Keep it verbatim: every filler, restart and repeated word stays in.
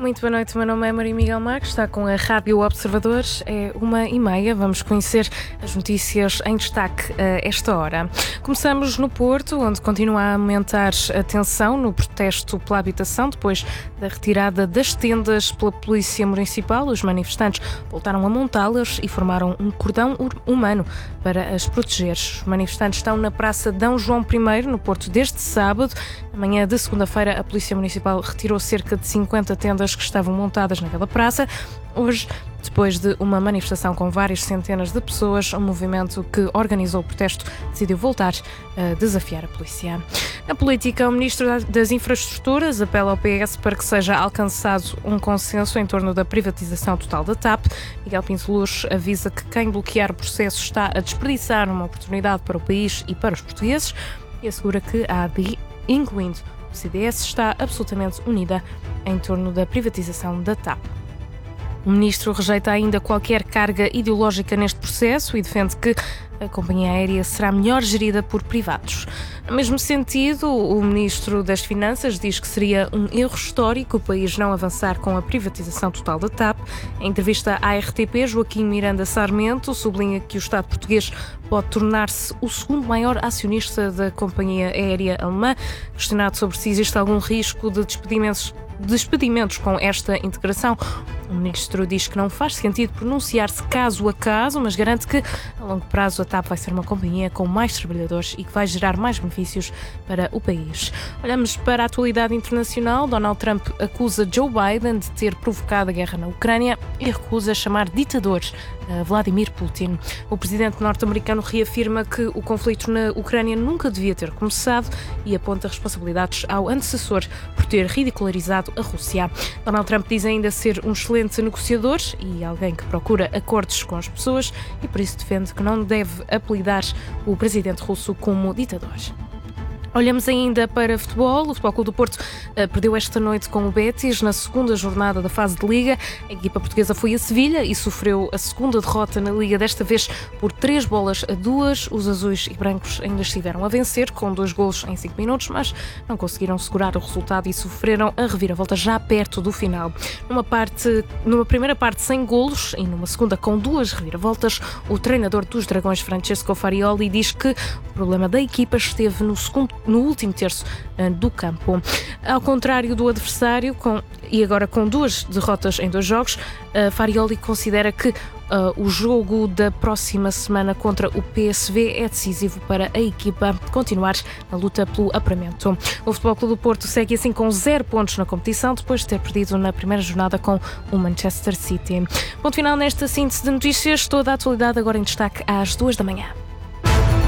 Muito boa noite, meu nome é Maria Miguel Marques, está com a Rádio Observadores, é uma e meia, vamos conhecer as notícias em destaque a esta hora. Começamos no Porto, onde continua a aumentar a tensão no protesto pela habitação, depois da retirada das tendas pela Polícia Municipal. Os manifestantes voltaram a montá-las e formaram um cordão humano para as proteger. Os manifestantes estão na Praça D. João I, no Porto, desde sábado. Na manhã de segunda-feira, a Polícia Municipal retirou cerca de cinquenta tendas que estavam montadas naquela praça. Hoje, depois de uma manifestação com várias centenas de pessoas, o movimento que organizou o protesto decidiu voltar a desafiar a polícia. Na política, o Ministro das Infraestruturas apela ao P S para que seja alcançado um consenso em torno da privatização total da T A P. Miguel Pinto Luz avisa que quem bloquear o processo está a desperdiçar uma oportunidade para o país e para os portugueses e assegura que a A D, incluindo o C D S, está absolutamente unida em torno da privatização da T A P. O ministro rejeita ainda qualquer carga ideológica neste processo e defende que a companhia aérea será melhor gerida por privados. No mesmo sentido, o ministro das Finanças diz que seria um erro histórico o país não avançar com a privatização total da T A P. Em entrevista à R T P, Joaquim Miranda Sarmento sublinha que o Estado português pode tornar-se o segundo maior acionista da companhia aérea alemã. Questionado sobre se existe algum risco de despedimentos despedimentos com esta integração, o ministro diz que não faz sentido pronunciar-se caso a caso, mas garante que, a longo prazo, a T A P vai ser uma companhia com mais trabalhadores e que vai gerar mais benefícios para o país. Olhamos para a atualidade internacional. Donald Trump acusa Joe Biden de ter provocado a guerra na Ucrânia e recusa chamar ditador a Vladimir Putin. O presidente norte-americano reafirma que o conflito na Ucrânia nunca devia ter começado e aponta responsabilidades ao antecessor por ter ridicularizado a Rússia. Donald Trump diz ainda ser um excelente negociador e alguém que procura acordos com as pessoas e por isso defende que não deve apelidar o presidente russo como ditador. Olhamos ainda para futebol. O Futebol Clube do Porto uh, perdeu esta noite com o Betis na segunda jornada da fase de Liga. A equipa portuguesa foi a Sevilha e sofreu a segunda derrota na Liga, desta vez por três bolas a duas. Os azuis e brancos ainda estiveram a vencer com dois golos em cinco minutos, mas não conseguiram segurar o resultado e sofreram a reviravolta já perto do final. Numa, parte, numa primeira parte sem golos e numa segunda com duas reviravoltas, o treinador dos Dragões, Francesco Farioli, diz que o problema da equipa esteve no segundo no último terço uh, do campo. Ao contrário do adversário, com, e agora com duas derrotas em dois jogos, uh, Farioli considera que uh, o jogo da próxima semana contra o P S V é decisivo para a equipa continuar na luta pelo apuramento. O Futebol Clube do Porto segue assim com zero pontos na competição, depois de ter perdido na primeira jornada com o Manchester City. Ponto final nesta síntese de notícias, toda a atualidade agora em destaque às duas da manhã.